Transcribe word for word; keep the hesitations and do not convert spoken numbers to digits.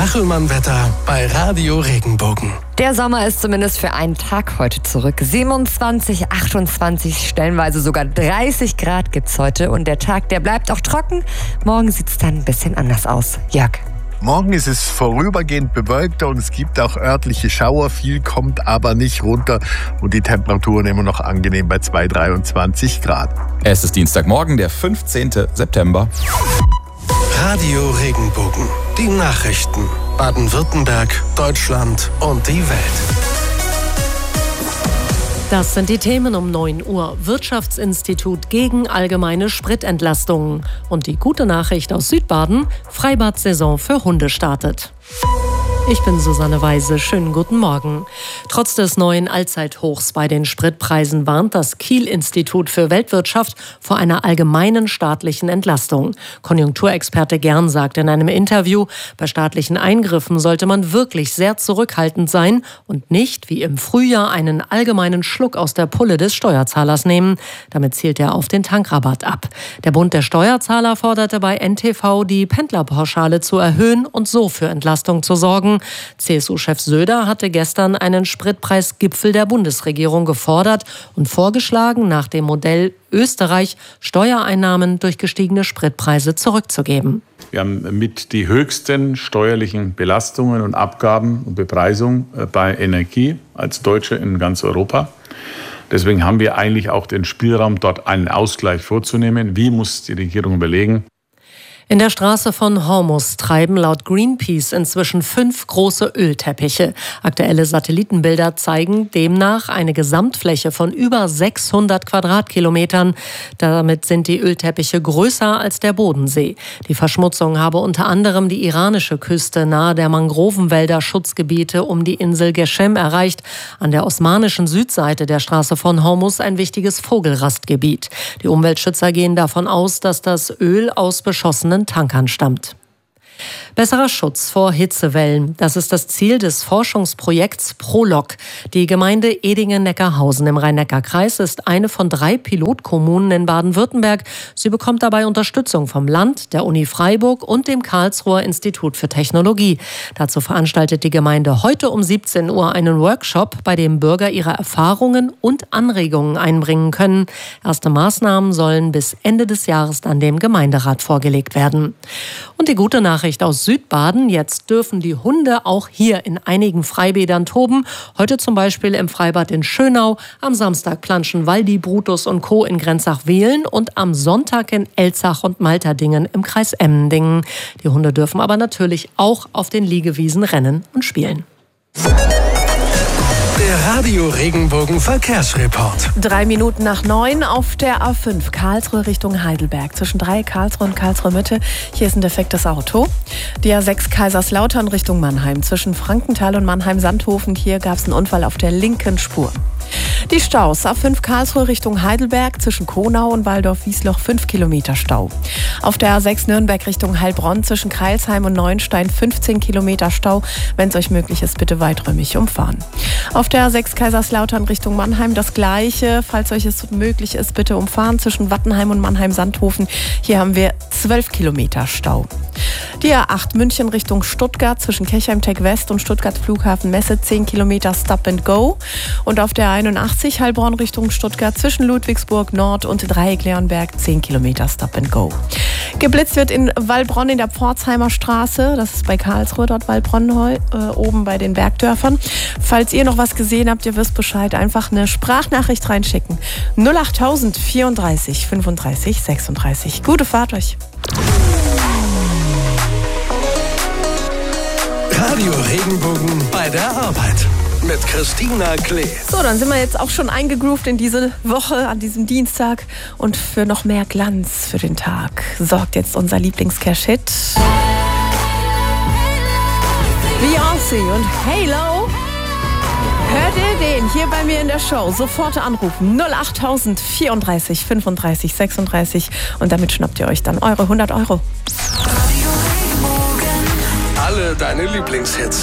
Kachelmann-Wetter bei Radio Regenbogen. Der Sommer ist zumindest für einen Tag heute zurück. siebenundzwanzig, achtundzwanzig, stellenweise sogar dreißig Grad gibt's heute. Und der Tag, der bleibt auch trocken. Morgen sieht's dann ein bisschen anders aus. Jörg. Morgen ist es vorübergehend bewölkter und es gibt auch örtliche Schauer. Viel kommt aber nicht runter und die Temperaturen immer noch angenehm bei zwei, dreiundzwanzig Grad. Es ist Dienstagmorgen, der fünfzehnten September. Radio Regenbogen. Die Nachrichten. Baden-Württemberg, Deutschland und die Welt. Das sind die Themen um neun Uhr. Wirtschaftsinstitut gegen allgemeine Spritentlastungen. Und die gute Nachricht aus Südbaden: Freibad-Saison für Hunde startet. Ich bin Susanne Weise. Schönen guten Morgen. Trotz des neuen Allzeithochs bei den Spritpreisen warnt das Kiel-Institut für Weltwirtschaft vor einer allgemeinen staatlichen Entlastung. Konjunkturexperte Gern sagt in einem Interview, bei staatlichen Eingriffen sollte man wirklich sehr zurückhaltend sein und nicht, wie im Frühjahr, einen allgemeinen Schluck aus der Pulle des Steuerzahlers nehmen. Damit zielt er auf den Tankrabatt ab. Der Bund der Steuerzahler forderte bei N T V, die Pendlerpauschale zu erhöhen und so für Entlastung zu sorgen. C S U-Chef Söder hatte gestern einen Spritpreisgipfel der Bundesregierung gefordert und vorgeschlagen, nach dem Modell Österreich Steuereinnahmen durch gestiegene Spritpreise zurückzugeben. Wir haben mit die höchsten steuerlichen Belastungen und Abgaben und Bepreisung bei Energie als Deutsche in ganz Europa. Deswegen haben wir eigentlich auch den Spielraum, dort einen Ausgleich vorzunehmen. Wie muss die Regierung überlegen? In der Straße von Hormus treiben laut Greenpeace inzwischen fünf große Ölteppiche. Aktuelle Satellitenbilder zeigen demnach eine Gesamtfläche von über sechshundert Quadratkilometern. Damit sind die Ölteppiche größer als der Bodensee. Die Verschmutzung habe unter anderem die iranische Küste nahe der Mangrovenwälder Schutzgebiete um die Insel Geshem erreicht. An der osmanischen Südseite der Straße von Hormus ein wichtiges Vogelrastgebiet. Die Umweltschützer gehen davon aus, dass das Öl aus beschossenen Tankern stammt. Besserer Schutz vor Hitzewellen. Das ist das Ziel des Forschungsprojekts PROLOG. Die Gemeinde Edingen-Neckarhausen im Rhein-Neckar-Kreis ist eine von drei Pilotkommunen in Baden-Württemberg. Sie bekommt dabei Unterstützung vom Land, der Uni Freiburg und dem Karlsruher Institut für Technologie. Dazu veranstaltet die Gemeinde heute um siebzehn Uhr einen Workshop, bei dem Bürger ihre Erfahrungen und Anregungen einbringen können. Erste Maßnahmen sollen bis Ende des Jahres dann dem Gemeinderat vorgelegt werden. Und die gute Nachricht aus Südbaden: Jetzt dürfen die Hunde auch hier in einigen Freibädern toben. Heute zum Beispiel im Freibad in Schönau. Am Samstag planschen Waldi, Brutus und Co. in Grenzach-Wehlen und am Sonntag in Elzach und Malterdingen im Kreis Emmendingen. Die Hunde dürfen aber natürlich auch auf den Liegewiesen rennen und spielen. Der Radio Regenbogen Verkehrsreport. Drei Minuten nach neun auf der A fünf Karlsruhe Richtung Heidelberg. Zwischen drei Karlsruhe und Karlsruhe Mitte. Hier ist ein defektes Auto. Die A sechs Kaiserslautern Richtung Mannheim. Zwischen Frankenthal und Mannheim-Sandhofen. Hier gab es einen Unfall auf der linken Spur. Die Staus: A fünf Karlsruhe Richtung Heidelberg, zwischen Konau und Waldorf-Wiesloch fünf Kilometer Stau. Auf der A sechs Nürnberg Richtung Heilbronn, zwischen Kreilsheim und Neuenstein fünfzehn Kilometer Stau. Wenn es euch möglich ist, bitte weiträumig umfahren. Auf der A sechs Kaiserslautern Richtung Mannheim das Gleiche. Falls euch es möglich ist, bitte umfahren zwischen Wattenheim und Mannheim-Sandhofen. Hier haben wir zwölf Kilometer Stau. Die A acht München Richtung Stuttgart, zwischen Kirchheim-Tech West und Stuttgart Flughafen Messe zehn Kilometer Stop and Go. Und auf der einundachtzig Heilbronn Richtung Stuttgart, zwischen Ludwigsburg Nord und Dreieck-Leonberg zehn Kilometer Stop and Go. Geblitzt wird in Wallbronn in der Pforzheimer Straße. Das ist bei Karlsruhe, dort Wallbronn, äh, oben bei den Bergdörfern. Falls ihr noch was gesehen habt, ihr wisst Bescheid, einfach eine Sprachnachricht reinschicken. null achttausend vierunddreißig fünfunddreißig sechsunddreißig. Gute Fahrt euch. Radio Regenbogen bei der Arbeit mit Christina Klee. So, dann sind wir jetzt auch schon eingegroovt in diese Woche, an diesem Dienstag. Und für noch mehr Glanz für den Tag sorgt jetzt unser Lieblings-Cash-Hit. Beyoncé und Halo. Hört ihr den hier bei mir in der Show? Sofort anrufen. null achttausend vierunddreißig fünfunddreißig sechsunddreißig. Und damit schnappt ihr euch dann eure hundert Euro. Alle deine Lieblingshits.